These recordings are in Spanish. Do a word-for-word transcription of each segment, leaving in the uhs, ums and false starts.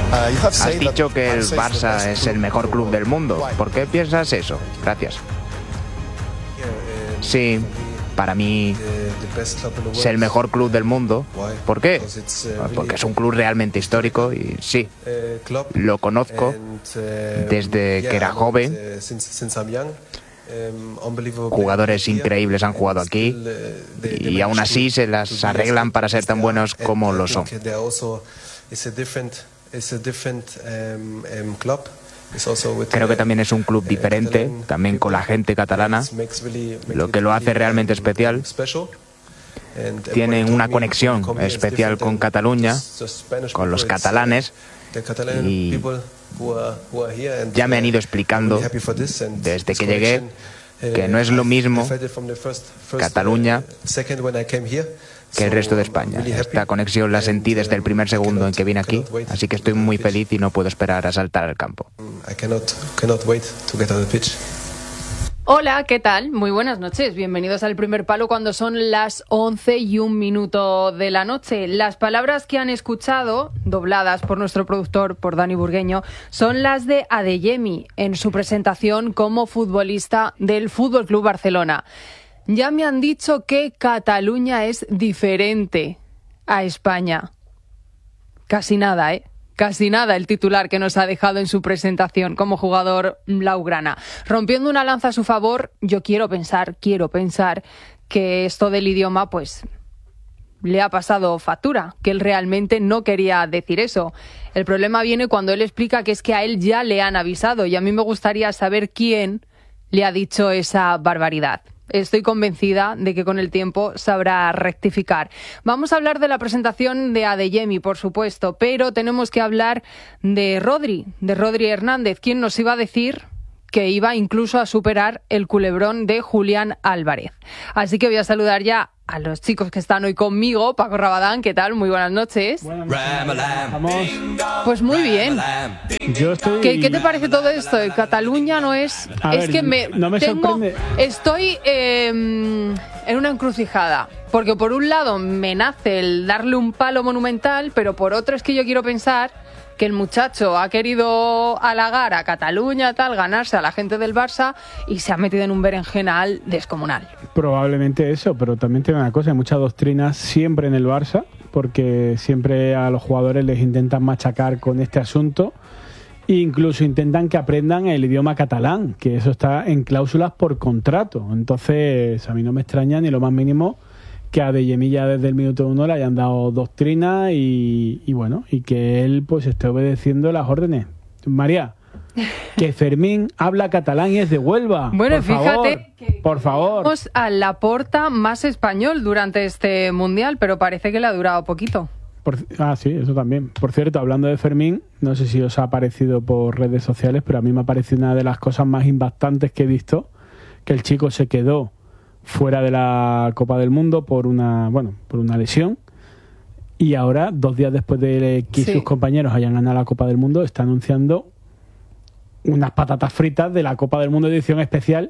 Has dicho que el Barça es el mejor club del mundo. ¿Por qué piensas eso? Gracias. Sí, para mí es el mejor club del mundo. ¿Por qué? Porque es un club realmente histórico y sí, lo conozco desde que era joven. Jugadores increíbles han jugado aquí y aún así se las arreglan para ser tan buenos como lo son. Creo que también es un club diferente, también con la gente catalana, lo que lo hace realmente especial. Tienen una conexión especial con Cataluña, con los catalanes, y ya me han ido explicando desde que llegué que no es lo mismo Cataluña que el resto de España. Esta conexión la sentí desde el primer segundo en que vine aquí, así que estoy muy feliz y no puedo esperar a saltar al campo. Hola, ¿qué tal? Muy buenas noches. Bienvenidos al Primer Palo cuando son las once y un minuto de la noche. Las palabras que han escuchado, dobladas por nuestro productor, por Dani Burgueño, son las de Adeyemi en su presentación como futbolista del F C Barcelona. Ya me han dicho que Cataluña es diferente a España. Casi nada, ¿eh? Casi nada el titular que nos ha dejado en su presentación como jugador blaugrana. Rompiendo una lanza a su favor, yo quiero pensar, quiero pensar que esto del idioma, pues, le ha pasado factura, que él realmente no quería decir eso. El problema viene cuando él explica que es que a él ya le han avisado y a mí me gustaría saber quién le ha dicho esa barbaridad. Estoy convencida de que con el tiempo sabrá rectificar. Vamos a hablar de la presentación de Adeyemi, por supuesto, pero tenemos que hablar de Rodri, de Rodri Hernández, quien nos iba a decir que iba incluso a superar el culebrón de Julián Álvarez. Así que voy a saludar ya a los chicos que están hoy conmigo. Paco Rabadán, ¿qué tal? Muy buenas noches. Buenas noches. Vamos. Pues muy bien. Yo estoy... ¿Qué, ¿Qué te parece todo esto? Cataluña no es... A es ver, que me, no me tengo, sorprende. Estoy eh, en una encrucijada. Porque por un lado me nace el darle un palo monumental, pero por otro es que yo quiero pensar que el muchacho ha querido halagar a Cataluña, tal, ganarse a la gente del Barça y se ha metido en un berenjenal descomunal. Probablemente eso, pero también tiene una cosa, hay mucha doctrina siempre en el Barça, porque siempre a los jugadores les intentan machacar con este asunto e incluso intentan que aprendan el idioma catalán, que eso está en cláusulas por contrato. Entonces, a mí no me extraña ni lo más mínimo que a Adeyemi ya desde el minuto uno le hayan dado doctrina y, y bueno, y que él pues esté obedeciendo las órdenes. María, que Fermín habla catalán y es de Huelva. Bueno, por fíjate favor, que por favor. Tenemos a Laporta más español durante este mundial, pero parece que le ha durado poquito. Por, ah, sí, eso también. Por cierto, hablando de Fermín, no sé si os ha aparecido por redes sociales, pero a mí me ha parecido una de las cosas más impactantes que he visto, que el chico se quedó fuera de la Copa del Mundo por una, bueno, por una lesión, y ahora, dos días después de que sí. sus compañeros hayan ganado la Copa del Mundo, está anunciando unas patatas fritas de la Copa del Mundo edición especial.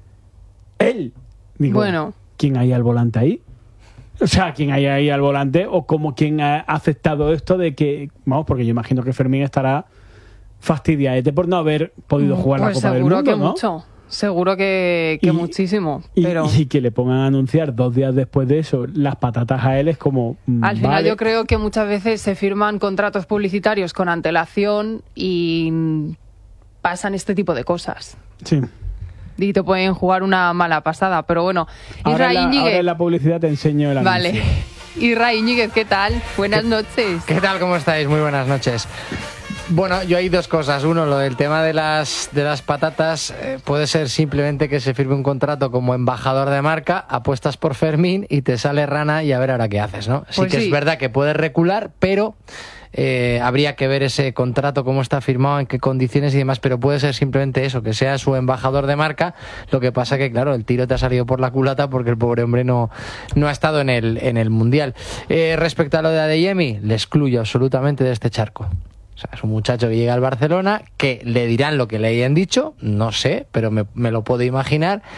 Él. Digo, bueno. ¿Quién hay al volante ahí? O sea, ¿quién hay ahí al volante? O como quién ha aceptado esto de que, vamos, porque yo imagino que Fermín estará fastidiado por no haber podido jugar pues la Copa del Mundo, que ¿no? Mucho. Seguro que, que y, muchísimo. Y, pero... y que le pongan a anunciar dos días después de eso las patatas a él es como... Al final vale. Yo creo que muchas veces se firman contratos publicitarios con antelación y pasan este tipo de cosas. Sí. Y te pueden jugar una mala pasada, pero bueno. Ahora, Isra en la, Íñiguez... ahora en la publicidad te enseño el anuncio. Vale. Isra Íñiguez, ¿qué tal? Buenas ¿Qué, noches. ¿Qué tal? ¿Cómo estáis? Muy buenas noches. Bueno, yo hay dos cosas. Uno, lo del tema de las de las patatas. Eh, puede ser simplemente que se firme un contrato como embajador de marca, apuestas por Fermín y te sale rana y a ver ahora qué haces, ¿no? Sí pues que sí. Es verdad que puedes recular, pero eh, habría que ver ese contrato, cómo está firmado, en qué condiciones y demás, pero puede ser simplemente eso, que sea su embajador de marca. Lo que pasa que, claro, el tiro te ha salido por la culata porque el pobre hombre no, no ha estado en el, en el Mundial. Eh, respecto a lo de Adeyemi, le excluyo absolutamente de este charco. O sea, es un muchacho que llega al Barcelona, que le dirán lo que le hayan dicho, no sé, pero me, me lo puedo imaginar.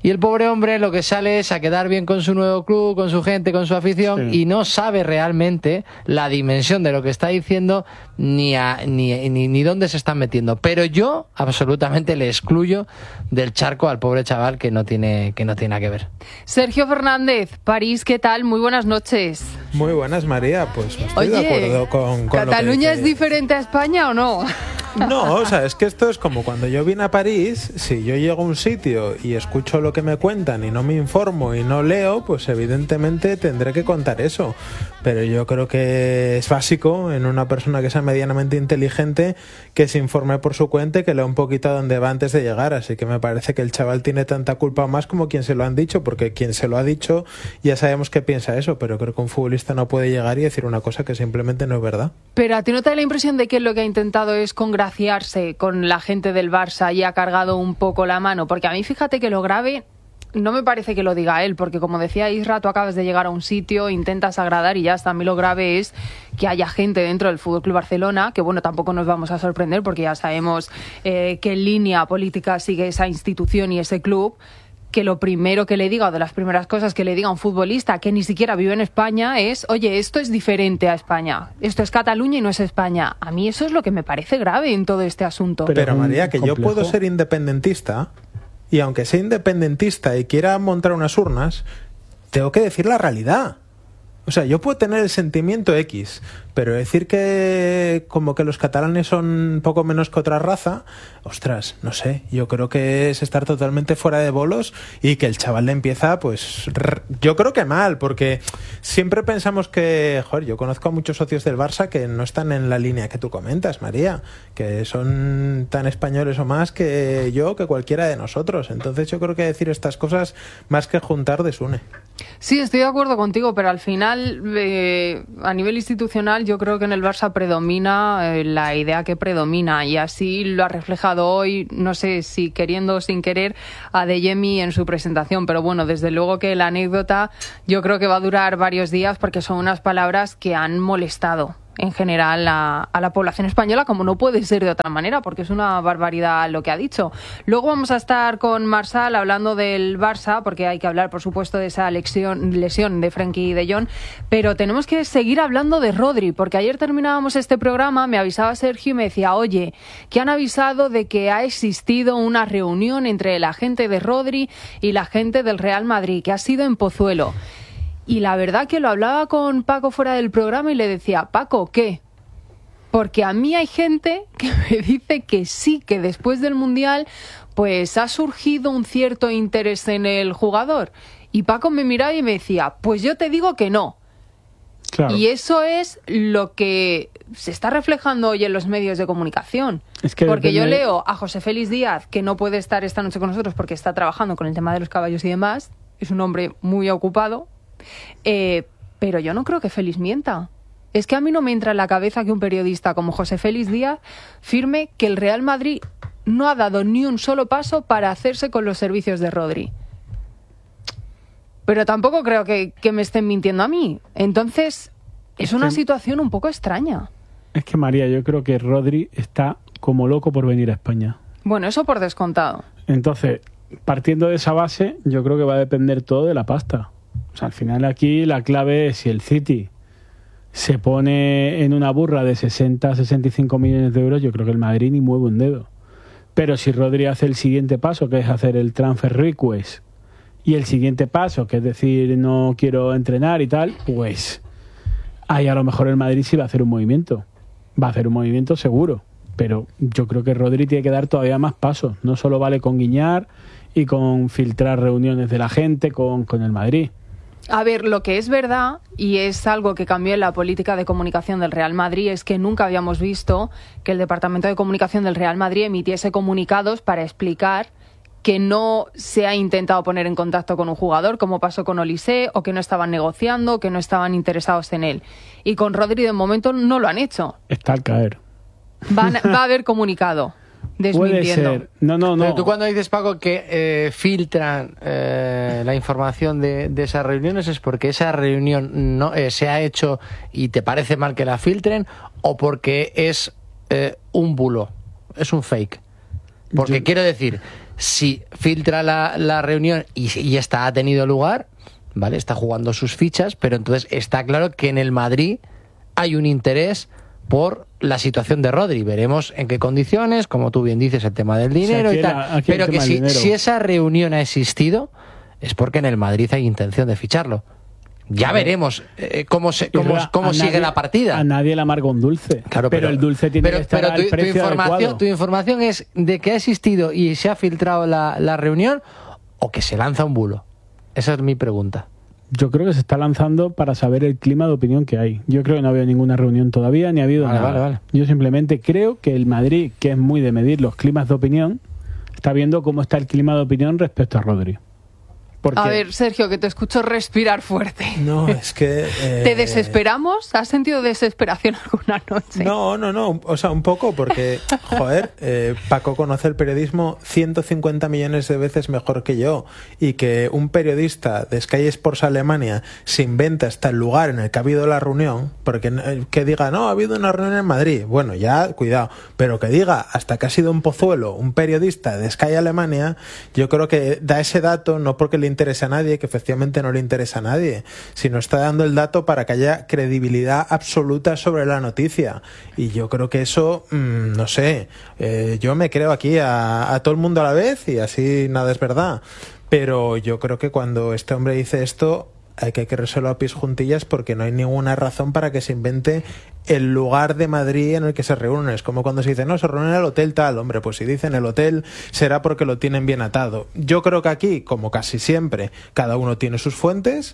Y el pobre hombre lo que sale es a quedar bien con su nuevo club, con su gente, con su afición, sí. y no sabe realmente la dimensión de lo que está diciendo ni, a, ni, ni, ni dónde se están metiendo. Pero yo absolutamente le excluyo del charco al pobre chaval que no tiene, que no tiene nada que ver. Sergio Fernández, París, ¿qué tal? Muy buenas noches. Muy buenas, María. Pues estoy Oye, de acuerdo con, con ¿Cataluña lo que dice. es diferente a España o no? No, o sea, es que esto es como cuando yo vine a París, si yo llego a un sitio y escucho lo que me cuentan y no me informo y no leo, pues evidentemente tendré que contar eso. Pero yo creo que es básico en una persona que sea medianamente inteligente que se informe por su cuenta y que lea un poquito a dónde va antes de llegar. Así que me parece que el chaval tiene tanta culpa o más como quien se lo han dicho, porque quien se lo ha dicho ya sabemos que piensa eso, pero creo que un futbolista no puede llegar y decir una cosa que simplemente no es verdad. Pero ¿a ti no te da la impresión de que lo que ha intentado es congraciarse con la gente del Barça y ha cargado un poco la mano? Porque a mí fíjate que lo grave no me parece que lo diga él, porque como decía Isra, tú acabas de llegar a un sitio, intentas agradar y ya está. A mí lo grave es que haya gente dentro del F C Barcelona, que bueno, tampoco nos vamos a sorprender porque ya sabemos eh, qué línea política sigue esa institución y ese club, que lo primero que le diga, o de las primeras cosas que le diga a un futbolista que ni siquiera vive en España es, oye, esto es diferente a España, esto es Cataluña y no es España. A mí eso es lo que me parece grave en todo este asunto. Pero, Pero María, que complejo. Yo puedo ser independentista y aunque sea independentista y quiera montar unas urnas, tengo que decir la realidad. O sea, yo puedo tener el sentimiento X, pero decir que como que los catalanes son poco menos que otra raza, ostras, no sé, yo creo que es estar totalmente fuera de bolos y que el chaval le empieza, pues, yo creo que mal, porque siempre pensamos que, joder, yo conozco a muchos socios del Barça que no están en la línea que tú comentas, María, que son tan españoles o más que yo, que cualquiera de nosotros. Entonces yo creo que decir estas cosas, más que juntar, desune. Sí, estoy de acuerdo contigo, pero al final, eh, a nivel institucional, yo creo que en el Barça predomina eh, la idea que predomina, y así lo ha reflejado hoy, no sé si queriendo o sin querer, Adeyemi en su presentación. Pero bueno, desde luego que la anécdota yo creo que va a durar varios días, porque son unas palabras que han molestado en general a, a la población española, como no puede ser de otra manera, porque es una barbaridad lo que ha dicho. Luego vamos a estar con Marsal hablando del Barça, porque hay que hablar, por supuesto, de esa lesión, lesión de Frenkie de Jong, pero tenemos que seguir hablando de Rodri, porque ayer terminábamos este programa, me avisaba Sergio y me decía, oye, que han avisado de que ha existido una reunión entre la gente de Rodri y la gente del Real Madrid, que ha sido en Pozuelo. Y la verdad que lo hablaba con Paco fuera del programa y le decía, Paco, ¿qué? Porque a mí hay gente que me dice que sí, que después del Mundial pues ha surgido un cierto interés en el jugador. Y Paco me miraba y me decía, pues yo te digo que no. Claro. Y eso es lo que se está reflejando hoy en los medios de comunicación. Es que porque depende... yo leo a José Félix Díaz, que no puede estar esta noche con nosotros porque está trabajando con el tema de los caballos y demás. Es un hombre muy ocupado. Eh, pero yo no creo que Félix mienta. Es que a mí no me entra en la cabeza que un periodista como José Félix Díaz firme que el Real Madrid no ha dado ni un solo paso para hacerse con los servicios de Rodri. Pero tampoco creo que, que me estén mintiendo a mí. Entonces, es, es una que... situación un poco extraña. Es que, María, yo creo que Rodri está como loco por venir a España. Bueno, eso por descontado. Entonces, partiendo de esa base, yo creo que va a depender todo de la pasta. O sea, al final aquí la clave es si el City se pone en una burra de sesenta a sesenta y cinco millones de euros, yo creo que el Madrid ni mueve un dedo. Pero si Rodri hace el siguiente paso, que es hacer el transfer request, y el siguiente paso, que es decir, no quiero entrenar y tal, pues ahí a lo mejor el Madrid sí va a hacer un movimiento. Va a hacer un movimiento seguro. Pero yo creo que Rodri tiene que dar todavía más pasos. No solo vale con guiñar y con filtrar reuniones de la gente con, con el Madrid. A ver, lo que es verdad, y es algo que cambió en la política de comunicación del Real Madrid, es que nunca habíamos visto que el Departamento de Comunicación del Real Madrid emitiese comunicados para explicar que no se ha intentado poner en contacto con un jugador, como pasó con Olise, o que no estaban negociando, o que no estaban interesados en él. Y con Rodri, de momento, no lo han hecho. Está al caer. Van, va a haber comunicado. Desmintiendo. Puede ser. No, no, no. Pero tú cuando dices, Paco, que eh, filtran eh, la información de, de esas reuniones, ¿es porque esa reunión no eh, se ha hecho y te parece mal que la filtren, o porque es eh, un bulo, es un fake? Porque Yo... quiero decir, si filtra la, la reunión y, y esta ha tenido lugar, ¿vale? Está jugando sus fichas, pero entonces está claro que en el Madrid hay un interés por la situación de Rodri. Veremos en qué condiciones, como tú bien dices, el tema del dinero o sea, y tal. La, pero que si, si esa reunión ha existido, es porque en el Madrid hay intención de ficharlo. Ya claro. veremos eh, cómo, se, cómo, cómo sigue nadie, la partida. A nadie le amarga un dulce. Claro, pero, pero el dulce tiene pero, que estar pero tu, al precio tu información, adecuado. Tu información es de que ha existido y se ha filtrado la, la reunión o que se lanza un bulo. Esa es mi pregunta. Yo creo que se está lanzando para saber el clima de opinión que hay. Yo creo que no ha habido ninguna reunión todavía, ni ha habido vale, nada. Vale, vale. Yo simplemente creo que el Madrid, que es muy de medir los climas de opinión, está viendo cómo está el clima de opinión respecto a Rodri. Porque... A ver, Sergio, que te escucho respirar fuerte. No, es que... Eh... ¿Te desesperamos? ¿Has sentido desesperación alguna noche? No, no, no. O sea, un poco porque, joder, eh, Paco conoce el periodismo ciento cincuenta millones de veces mejor que yo. Y que un periodista de Sky Sports Alemania se inventa hasta el lugar en el que ha habido la reunión, porque eh, que diga, no, ha habido una reunión en Madrid. Bueno, ya, cuidado. Pero que diga hasta que ha sido un Pozuelo, un periodista de Sky Alemania, yo creo que da ese dato no porque le interesa a nadie, que efectivamente no le interesa a nadie, sino está dando el dato para que haya credibilidad absoluta sobre la noticia. Y yo creo que eso, mmm, no sé, eh, yo me creo aquí a, a todo el mundo a la vez y así nada es verdad. Pero yo creo que cuando este hombre dice esto, hay que querérselo a pies juntillas porque no hay ninguna razón para que se invente el lugar de Madrid en el que se reúnen. Es como cuando se dice, no, se reúnen en el hotel tal. Hombre, pues si dicen el hotel será porque lo tienen bien atado. Yo creo que aquí, como casi siempre, cada uno tiene sus fuentes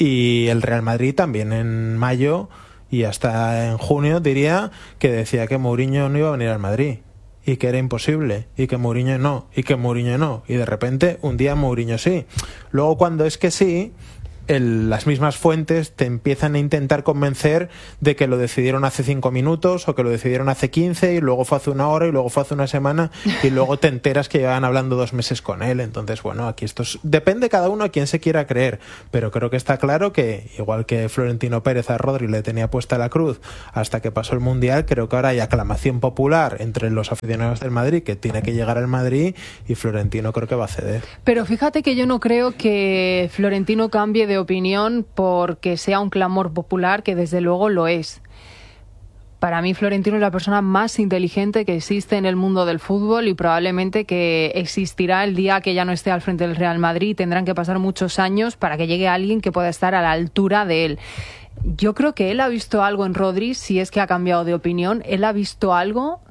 y el Real Madrid también en mayo y hasta en junio diría que decía que Mourinho no iba a venir al Madrid y que era imposible, y que Mourinho no, y que Mourinho no, y de repente un día Mourinho sí. Luego cuando es que sí, El, las mismas fuentes te empiezan a intentar convencer de que lo decidieron hace cinco minutos o que lo decidieron hace quince y luego fue hace una hora y luego fue hace una semana y luego te enteras que llevan hablando dos meses con él. Entonces, bueno, aquí esto es, depende cada uno a quien se quiera creer, pero creo que está claro que igual que Florentino Pérez a Rodri le tenía puesta la cruz hasta que pasó el Mundial, creo que ahora hay aclamación popular entre los aficionados del Madrid que tiene que llegar al Madrid y Florentino creo que va a ceder. Pero fíjate que yo no creo que Florentino cambie de opinión porque sea un clamor popular, que desde luego lo es. Para mí Florentino es la persona más inteligente que existe en el mundo del fútbol y probablemente que existirá el día que ya no esté al frente del Real Madrid. Tendrán que pasar muchos años para que llegue alguien que pueda estar a la altura de él. Yo creo que él ha visto algo en Rodri, si es que ha cambiado de opinión. Él ha visto algo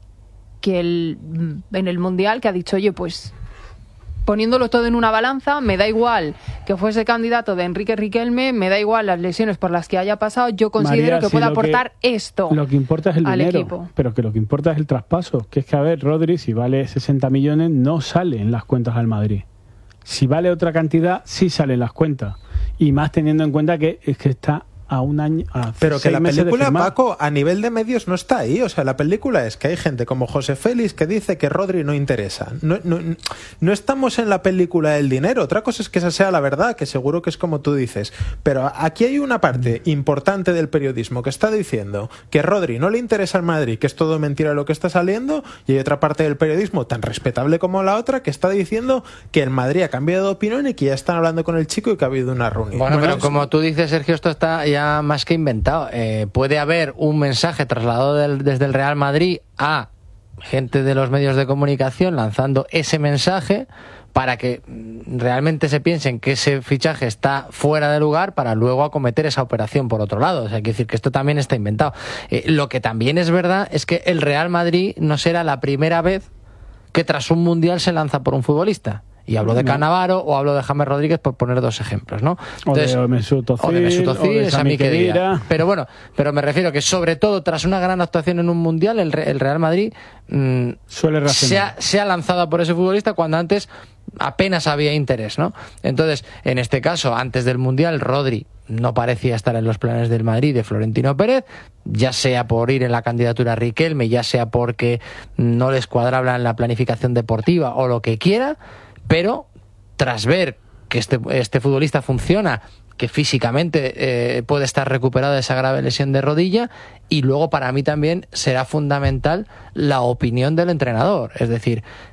que el, en el Mundial que ha dicho, oye, pues poniéndolo todo en una balanza, me da igual que fuese candidato de Enrique Riquelme, me da igual las lesiones por las que haya pasado, yo considero María, que sí, puede aportar que, esto lo que importa es el al dinero, equipo. Pero que lo que importa es el traspaso, que es que, a ver, Rodri, si vale sesenta millones, no sale en las cuentas al Madrid. Si vale otra cantidad, sí sale en las cuentas. Y más teniendo en cuenta que es que está a un año a pero que la película, Paco, a nivel de medios no está ahí. O sea, la película es que hay gente como José Félix que dice que Rodri no interesa. No, no, no estamos en la película del dinero. Otra cosa es que esa sea la verdad, que seguro que es como tú dices. Pero aquí hay una parte importante del periodismo que está diciendo que Rodri no le interesa al Madrid, que es todo mentira lo que está saliendo, y hay otra parte del periodismo tan respetable como la otra que está diciendo que el Madrid ha cambiado de opinión y que ya están hablando con el chico y que ha habido una reunión. Bueno, bueno pero es... como tú dices, Sergio, esto está ya más que inventado. Eh, puede haber un mensaje trasladado del, desde el Real Madrid a gente de los medios de comunicación lanzando ese mensaje para que realmente se piensen que ese fichaje está fuera de lugar para luego acometer esa operación por otro lado. O sea, hay que decir que esto también está inventado. Eh, lo que también es verdad es que el Real Madrid no será la primera vez que tras un mundial se lanza por un futbolista. Y hablo de Cannavaro o hablo de James Rodríguez, por poner dos ejemplos, ¿no? Entonces, o de Mesut Özil, o de Mesut Özil, o de es a mí que diga. Pero bueno, pero me refiero que sobre todo tras una gran actuación en un mundial, el, el Real Madrid mmm, suele se ha, se ha lanzado por ese futbolista cuando antes apenas había interés, ¿no? Entonces, en este caso, antes del mundial, Rodri no parecía estar en los planes del Madrid de Florentino Pérez, ya sea por ir en la candidatura a Riquelme, ya sea porque no les cuadraba en la planificación deportiva o lo que quiera. Pero tras ver que este, este futbolista funciona, que físicamente eh, puede estar recuperado de esa grave lesión de rodilla, y luego para mí también será fundamental la opinión del entrenador. Es decir,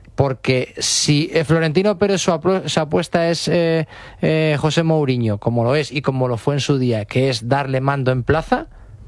Porque si Florentino Pérez su, apu- su apuesta es eh, eh, José Mourinho, como lo es y como lo fue en su día, que es darle mando en plaza,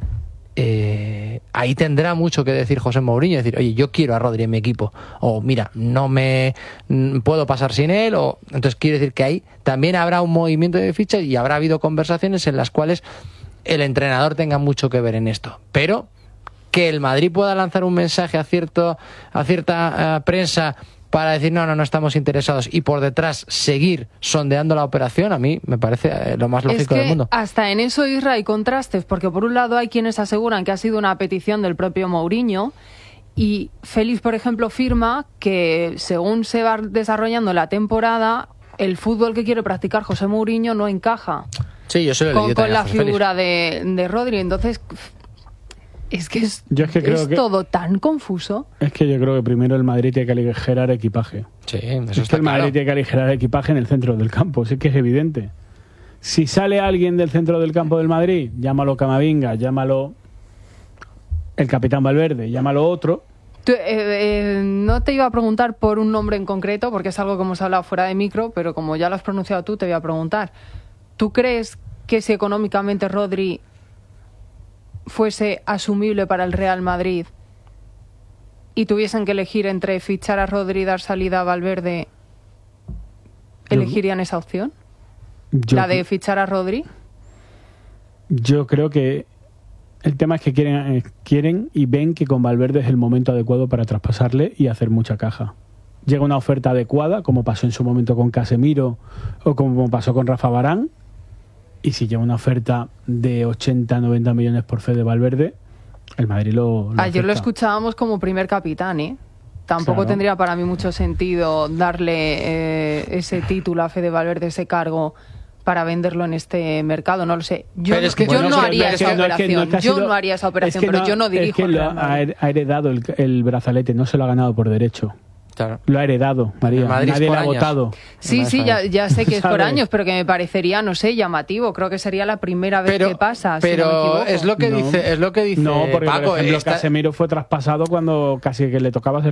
eh, ahí tendrá mucho que decir José Mourinho, decir, oye, yo quiero a Rodri en mi equipo, o mira, no me mm, puedo pasar sin él, o entonces quiere decir que ahí también habrá un movimiento de fichas y habrá habido conversaciones en las cuales el entrenador tenga mucho que ver en esto, pero que el Madrid pueda lanzar un mensaje a cierto a cierta uh, prensa para decir no, no, no estamos interesados y por detrás seguir sondeando la operación, a mí me parece eh, lo más lógico es que del mundo. Hasta en eso, Isra, hay contrastes, porque por un lado hay quienes aseguran que ha sido una petición del propio Mourinho y Félix, por ejemplo, afirma que según se va desarrollando la temporada, el fútbol que quiere practicar José Mourinho no encaja sí, yo se lo con, con la figura de, de Rodri. Entonces, es que es, yo es, que creo es que, todo tan confuso. Es que yo creo que primero el Madrid tiene que aligerar equipaje. Sí, eso es está que el Madrid claro. tiene que aligerar equipaje en el centro del campo, sí que es evidente. Si sale alguien del centro del campo del Madrid, llámalo Camavinga, llámalo el capitán Valverde, llámalo otro. Tú, eh, eh, no te iba a preguntar por un nombre en concreto, porque es algo que hemos hablado fuera de micro, pero como ya lo has pronunciado tú, te voy a preguntar. ¿Tú crees que si económicamente Rodri fuese asumible para el Real Madrid y tuviesen que elegir entre fichar a Rodri y dar salida a Valverde, elegirían esa opción? Yo, ¿La de fichar a Rodri? Yo creo que el tema es que quieren, eh, quieren y ven que con Valverde es el momento adecuado para traspasarle y hacer mucha caja. Llega una oferta adecuada, como pasó en su momento con Casemiro o como pasó con Rafa Varane. Y si llega una oferta de ochenta, noventa millones por Fede Valverde, el Madrid lo, lo Ayer acepta. lo escuchábamos como primer capitán, ¿eh? Tampoco Claro. tendría para mí mucho sentido darle eh, ese título a Fede Valverde, ese cargo, para venderlo en este mercado. No lo sé. Yo, Pero es que- yo Bueno, no pero haría no es que- esa no es que- operación. no es que ha Yo sido- no haría esa operación, es que pero yo no dirijo. Es que el lo Real ha, Madrid. ha heredado el, el brazalete, no se lo ha ganado por derecho. Claro. Lo ha heredado, María. El Madrid es Nadie por le ha años. votado. Sí, Vamos sí, a ya, ver. ya sé que es por ¿Sabes? años, pero que me parecería, no sé, llamativo. Creo que sería la primera vez Pero, que pasa. si pero no me equivoco. es lo que No. dice, es lo que dice No, porque Paco. por ejemplo esta- Casemiro fue traspasado cuando casi que le tocaba hacer